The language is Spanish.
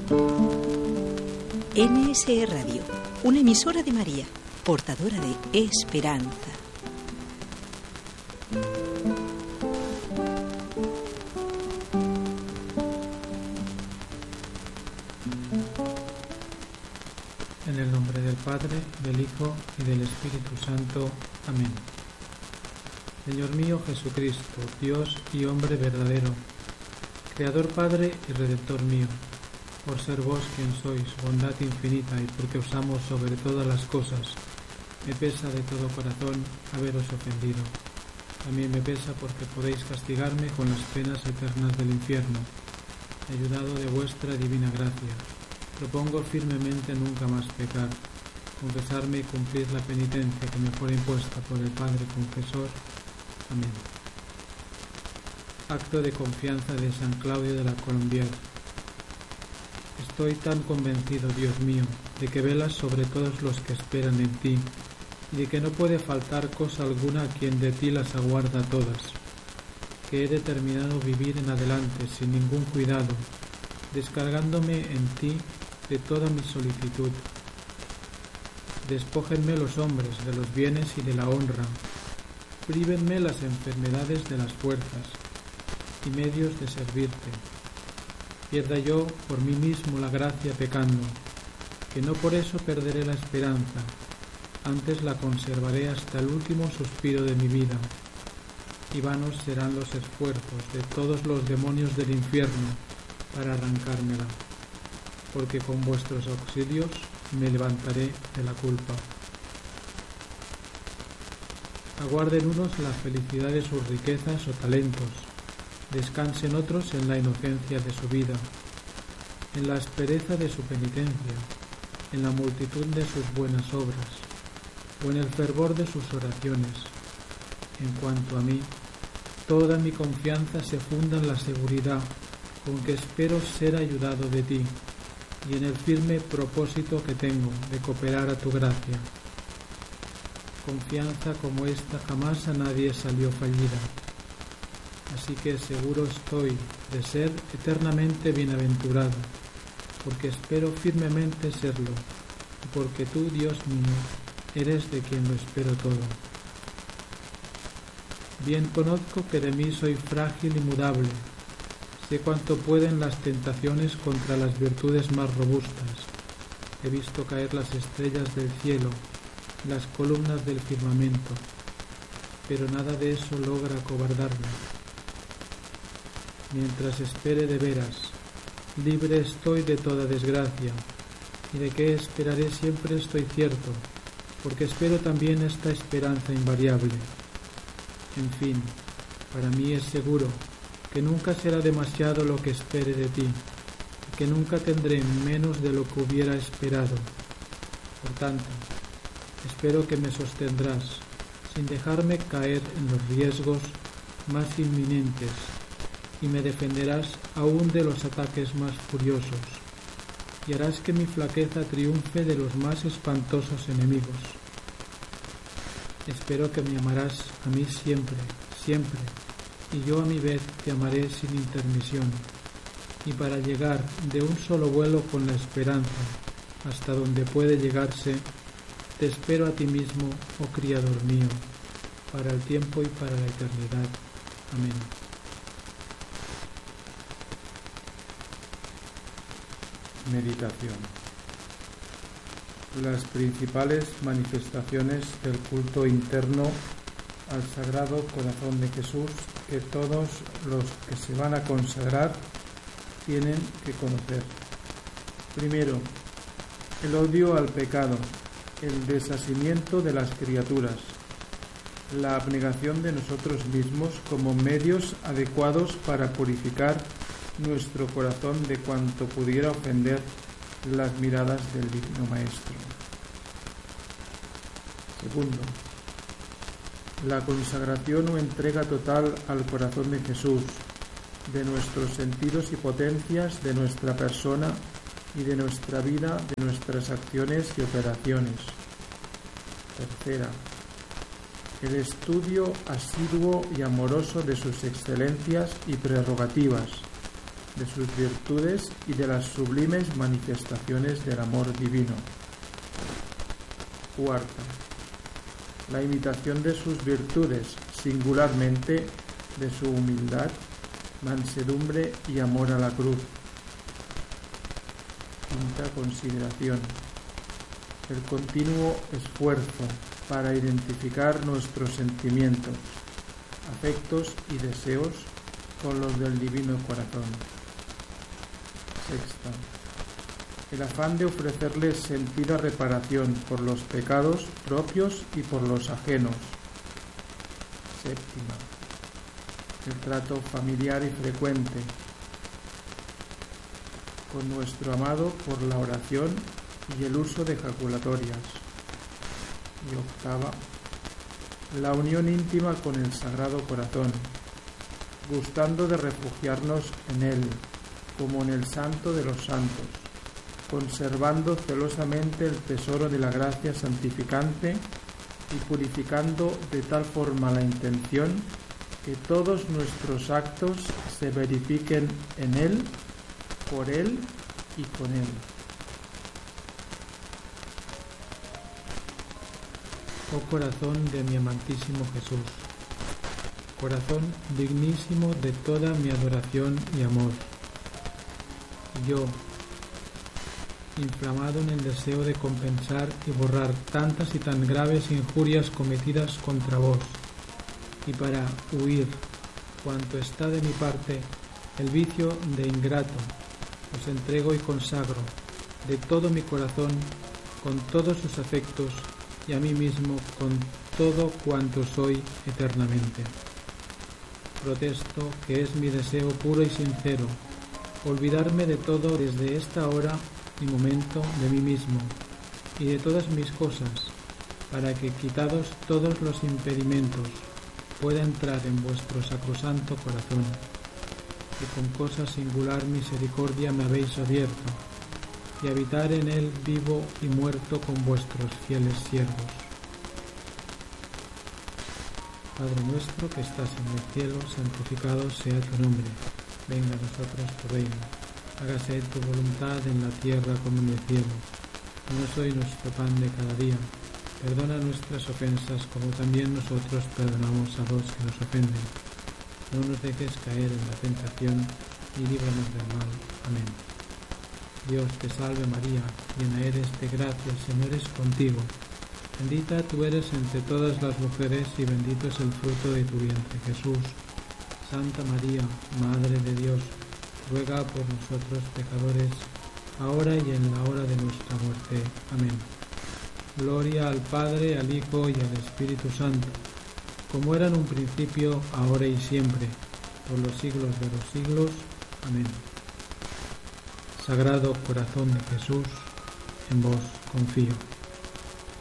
NSE Radio, una emisora de María, portadora de esperanza. En el nombre del Padre, del Hijo y del Espíritu Santo. Amén. Señor mío Jesucristo, Dios y hombre verdadero, Creador, Padre y Redentor mío, por ser vos quien sois, bondad infinita, y porque os amo sobre todas las cosas, me pesa de todo corazón haberos ofendido. También me pesa porque podéis castigarme con las penas eternas del infierno. Ayudado de vuestra divina gracia, propongo firmemente nunca más pecar, confesarme y cumplir la penitencia que me fuera impuesta por el Padre Confesor. Amén. Acto de confianza de San Claudio de la Colombière. Estoy tan convencido, Dios mío, de que velas sobre todos los que esperan en ti, y de que no puede faltar cosa alguna a quien de ti las aguarda todas, que he determinado vivir en adelante sin ningún cuidado, descargándome en ti de toda mi solicitud. Despójenme los hombres de los bienes y de la honra, prívenme las enfermedades de las fuerzas y medios de servirte. Pierda yo por mí mismo la gracia pecando, que no por eso perderé la esperanza, antes la conservaré hasta el último suspiro de mi vida, y vanos serán los esfuerzos de todos los demonios del infierno para arrancármela, porque con vuestros auxilios me levantaré de la culpa. Aguarden unos la felicidad de sus riquezas o talentos, descansen otros en la inocencia de su vida, en la aspereza de su penitencia, en la multitud de sus buenas obras, o en el fervor de sus oraciones. En cuanto a mí, toda mi confianza se funda en la seguridad con que espero ser ayudado de ti, y en el firme propósito que tengo de cooperar a tu gracia. Confianza como esta jamás a nadie salió fallida. Así que seguro estoy de ser eternamente bienaventurado, porque espero firmemente serlo, y porque tú, Dios mío, eres de quien lo espero todo. Bien conozco que de mí soy frágil y mudable, sé cuánto pueden las tentaciones contra las virtudes más robustas. He visto caer las estrellas del cielo, las columnas del firmamento, pero nada de eso logra acobardarme. Mientras espere de veras, libre estoy de toda desgracia, y de que esperaré siempre estoy cierto, porque espero también esta esperanza invariable. En fin, para mí es seguro que nunca será demasiado lo que espere de ti, y que nunca tendré menos de lo que hubiera esperado. Por tanto, espero que me sostendrás, sin dejarme caer en los riesgos más inminentes, y me defenderás aún de los ataques más furiosos, y harás que mi flaqueza triunfe de los más espantosos enemigos. Espero que me amarás a mí siempre, siempre, y yo a mi vez te amaré sin intermisión, y para llegar de un solo vuelo con la esperanza hasta donde puede llegarse, te espero a ti mismo, oh Criador mío, para el tiempo y para la eternidad. Amén. Meditación. Las principales manifestaciones del culto interno al Sagrado Corazón de Jesús que todos los que se van a consagrar tienen que conocer. Primero, el odio al pecado, el desasimiento de las criaturas, la abnegación de nosotros mismos como medios adecuados para purificar nuestro corazón de cuanto pudiera ofender las miradas del Divino Maestro. Segundo, la consagración o entrega total al corazón de Jesús, de nuestros sentidos y potencias, de nuestra persona y de nuestra vida, de nuestras acciones y operaciones. Tercera, el estudio asiduo y amoroso de sus excelencias y prerrogativas, de sus virtudes y de las sublimes manifestaciones del amor divino. Cuarta, la imitación de sus virtudes, singularmente de su humildad, mansedumbre y amor a la cruz. Quinta consideración, el continuo esfuerzo para identificar nuestros sentimientos, afectos y deseos con los del Divino Corazón. Sexta, el afán de ofrecerles sentida reparación por los pecados propios y por los ajenos. Séptima, el trato familiar y frecuente con nuestro amado por la oración y el uso de ejaculatorias. Y octava, la unión íntima con el Sagrado Corazón, gustando de refugiarnos en él, como en el Santo de los Santos, conservando celosamente el tesoro de la gracia santificante y purificando de tal forma la intención que todos nuestros actos se verifiquen en él, por él y con él. Oh corazón de mi amantísimo Jesús, corazón dignísimo de toda mi adoración y amor, yo, inflamado en el deseo de compensar y borrar tantas y tan graves injurias cometidas contra vos, y para huir cuanto está de mi parte el vicio de ingrato, os entrego y consagro de todo mi corazón, con todos sus afectos, y a mí mismo con todo cuanto soy eternamente. Protesto que es mi deseo puro y sincero olvidarme de todo desde esta hora y momento de mí mismo y de todas mis cosas, para que, quitados todos los impedimentos, pueda entrar en vuestro sacrosanto corazón, que con cosa singular misericordia me habéis abierto, y habitar en él vivo y muerto con vuestros fieles siervos. Padre nuestro que estás en el cielo, santificado sea tu nombre. Venga a nosotros tu reino. Hágase tu voluntad en la tierra como en el cielo. Danos hoy nuestro pan de cada día. Perdona nuestras ofensas como también nosotros perdonamos a los que nos ofenden. No nos dejes caer en la tentación y líbranos del mal. Amén. Dios te salve María, llena eres de gracia, el Señor es contigo. Bendita tú eres entre todas las mujeres y bendito es el fruto de tu vientre, Jesús. Santa María, Madre de Dios, ruega por nosotros pecadores, ahora y en la hora de nuestra muerte. Amén. Gloria al Padre, al Hijo y al Espíritu Santo, como era en un principio, ahora y siempre, por los siglos de los siglos. Amén. Sagrado Corazón de Jesús, en vos confío.